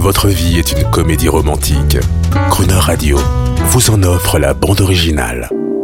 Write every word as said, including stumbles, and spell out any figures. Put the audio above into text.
votre vie est une comédie romantique, Crooner Radio vous en offre la bande originale.